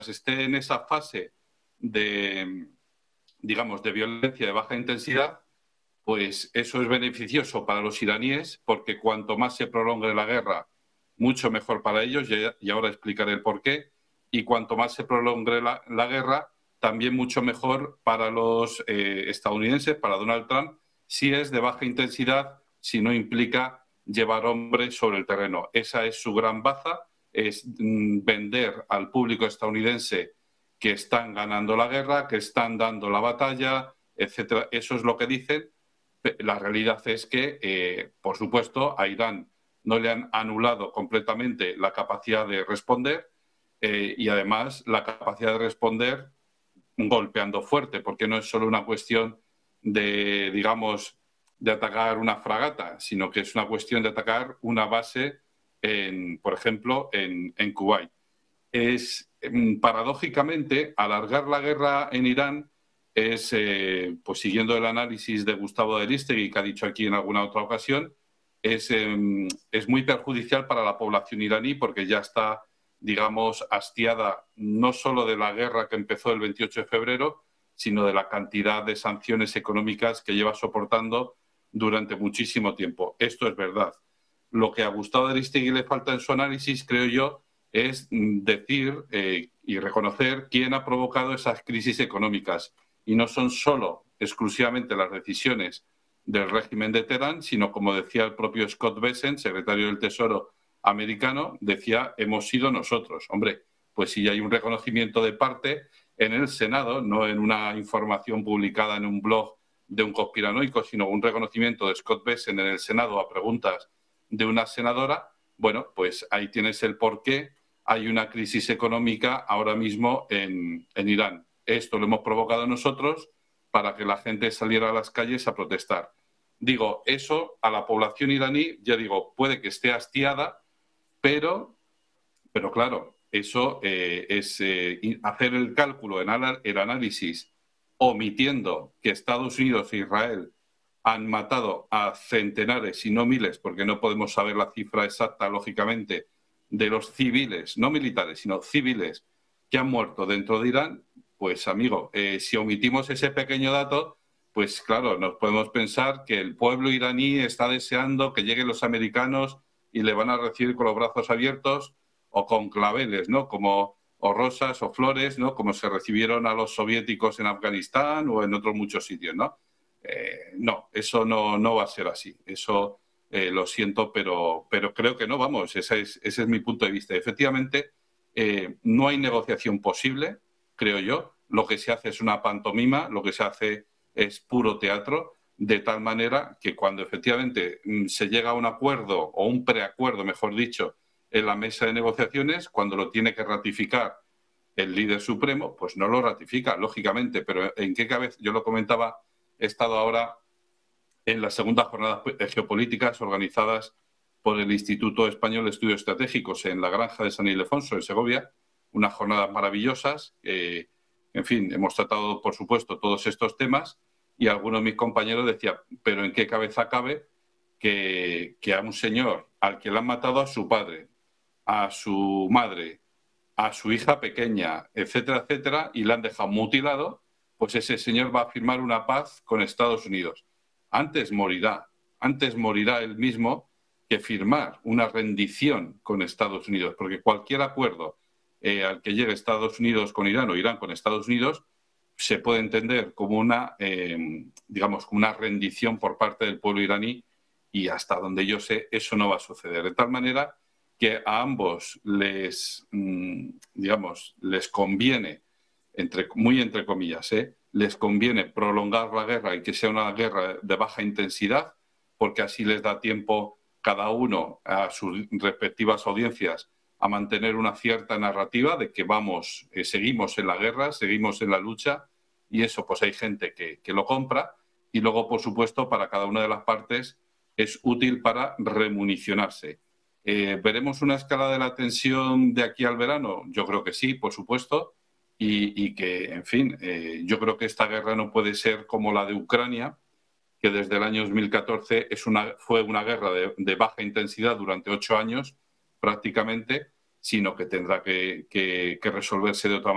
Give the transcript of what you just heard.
esté en esa fase de, digamos, de violencia de baja intensidad, pues eso es beneficioso para los iraníes, porque cuanto más se prolongue la guerra, mucho mejor para ellos, y ahora explicaré el porqué, y cuanto más se prolongue la guerra, también mucho mejor para los estadounidenses, para Donald Trump, si es de baja intensidad, si no implica llevar hombres sobre el terreno. Esa es su gran baza, es vender al público estadounidense que están ganando la guerra, que están dando la batalla, etcétera. Eso es lo que dicen. La realidad es que, por supuesto, a Irán no le han anulado completamente la capacidad de responder y además la capacidad de responder golpeando fuerte, porque no es solo una cuestión de, digamos, de atacar una fragata, sino que es una cuestión de atacar una base, por ejemplo, en Kuwait. Paradójicamente, alargar la guerra en Irán es, pues siguiendo el análisis de Gustavo Aderístegui, que ha dicho aquí en alguna otra ocasión, es muy perjudicial para la población iraní porque ya está, digamos, hastiada no solo de la guerra que empezó el 28 de febrero, sino de la cantidad de sanciones económicas que lleva soportando durante muchísimo tiempo. Esto es verdad. Lo que a Gustavo Aderístegui le falta en su análisis, creo yo, es decir y reconocer quién ha provocado esas crisis económicas. Y no son solo exclusivamente las decisiones del régimen de Teherán, sino, como decía el propio Scott Bessent, secretario del Tesoro americano, decía, hemos sido nosotros. Hombre, pues si hay un reconocimiento de parte en el Senado, no en una información publicada en un blog de un conspiranoico, sino un reconocimiento de Scott Bessent en el Senado a preguntas de una senadora, bueno, pues ahí tienes el porqué. Hay una crisis económica ahora mismo en Irán. Esto lo hemos provocado nosotros para que la gente saliera a las calles a protestar. Digo, eso a la población iraní, ya digo, puede que esté hastiada, pero claro, eso es hacer el cálculo, el análisis, omitiendo que Estados Unidos e Israel han matado a centenares, si no miles, porque no podemos saber la cifra exacta, lógicamente, de los civiles, no militares, sino civiles que han muerto dentro de Irán. Pues, amigo, si omitimos ese pequeño dato, pues claro, nos podemos pensar que el pueblo iraní está deseando que lleguen los americanos y le van a recibir con los brazos abiertos o con claveles, ¿no? O rosas o flores, ¿no? Como se recibieron a los soviéticos en Afganistán o en otros muchos sitios, ¿no? No, eso no va a ser así. Eso lo siento, pero creo que no, vamos, ese es mi punto de vista. Efectivamente, no hay negociación posible, creo yo. Lo que se hace es una pantomima, lo que se hace es puro teatro, de tal manera que cuando efectivamente se llega a un acuerdo o un preacuerdo, mejor dicho, en la mesa de negociaciones, cuando lo tiene que ratificar el líder supremo, pues no lo ratifica, lógicamente, pero ¿en qué cabeza? Yo lo comentaba, he estado ahora en las segundas jornadas geopolíticas organizadas por el Instituto Español de Estudios Estratégicos en la Granja de San Ildefonso, en Segovia, unas jornadas maravillosas. En fin, hemos tratado, por supuesto, todos estos temas y algunos de mis compañeros decían, pero ¿en qué cabeza cabe que a un señor al que le han matado a su padre, a su madre, a su hija pequeña, etcétera, etcétera, y le han dejado mutilado, pues ese señor va a firmar una paz con Estados Unidos? Antes morirá él mismo que firmar una rendición con Estados Unidos, porque cualquier acuerdo al que llegue Estados Unidos con Irán o Irán con Estados Unidos se puede entender como una, digamos, como una rendición por parte del pueblo iraní, y hasta donde yo sé eso no va a suceder. De tal manera que a ambos les, digamos, les conviene, muy entre comillas, les conviene prolongar la guerra y que sea una guerra de baja intensidad, porque así les da tiempo cada uno a sus respectivas audiencias a mantener una cierta narrativa de que vamos, seguimos en la guerra, seguimos en la lucha, y eso pues hay gente que lo compra, y luego, por supuesto, para cada una de las partes es útil para remunicionarse. ¿Veremos una escalada de la tensión de aquí al verano? Yo creo que sí, por supuesto, y que, en fin, yo creo que esta guerra no puede ser como la de Ucrania, que desde el año 2014 fue una guerra de baja intensidad durante 8 años prácticamente, sino que tendrá que resolverse de otra manera.